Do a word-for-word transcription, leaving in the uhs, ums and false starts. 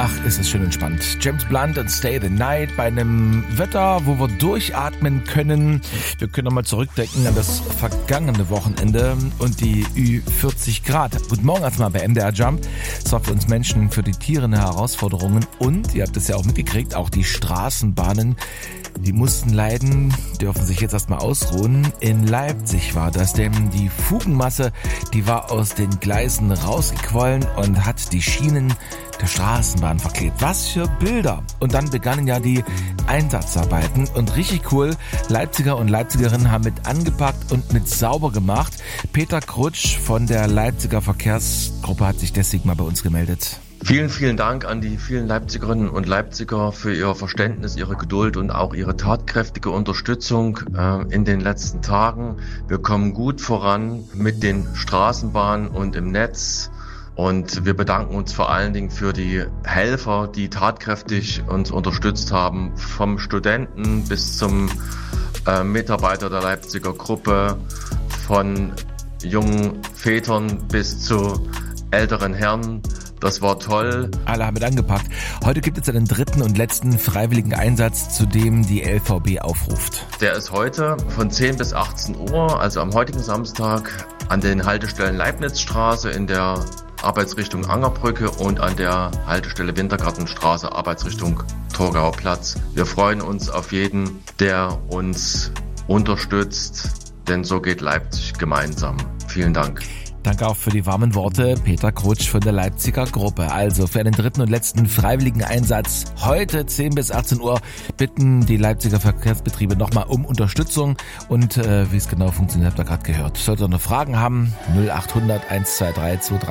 Ach, ist es schön entspannt. James Blunt und Stay the Night bei einem Wetter, wo wir durchatmen können. Wir können nochmal zurückdenken an das vergangene Wochenende und die Ü vierzig Grad. Guten Morgen erstmal bei M D R Jump. Es war für uns Menschen, für die Tiere eine Herausforderung. Und, ihr habt es ja auch mitgekriegt, auch die Straßenbahnen, die mussten leiden, dürfen sich jetzt erstmal ausruhen. In Leipzig war das, denn die Fugenmasse, die war aus den Gleisen rausgequollen und hat die Schienen der Straßenbahn verklebt. Was für Bilder! Und dann begannen ja die Einsatzarbeiten und richtig cool, Leipziger und Leipzigerinnen haben mit angepackt und mit sauber gemacht. Peter Krutsch von der Leipziger Verkehrsgruppe hat sich deswegen mal bei uns gemeldet. Vielen, vielen Dank an die vielen Leipzigerinnen und Leipziger für ihr Verständnis, ihre Geduld und auch ihre tatkräftige Unterstützung äh, in den letzten Tagen. Wir kommen gut voran mit den Straßenbahnen und im Netz. Und wir bedanken uns vor allen Dingen für die Helfer, die tatkräftig uns unterstützt haben, vom Studenten bis zum äh, Mitarbeiter der Leipziger Gruppe, von jungen Vätern bis zu älteren Herren. Das war toll. Alle haben mit angepackt. Heute gibt es einen dritten und letzten freiwilligen Einsatz, zu dem die L V B aufruft. Der ist heute von zehn bis achtzehn Uhr, also am heutigen Samstag, an den Haltestellen Leibnizstraße in der Arbeitsrichtung Angerbrücke und an der Haltestelle Wintergartenstraße Arbeitsrichtung Torgauer Platz. Wir freuen uns auf jeden, der uns unterstützt, denn so geht Leipzig gemeinsam. Vielen Dank. Danke auch für die warmen Worte, Peter Krutsch von der Leipziger Gruppe. Also für einen dritten und letzten freiwilligen Einsatz heute zehn bis achtzehn Uhr bitten die Leipziger Verkehrsbetriebe nochmal um Unterstützung. Und äh, wie es genau funktioniert, habt ihr gerade gehört. Solltet ihr noch Fragen haben, null acht hundert eins zwei drei zwei drei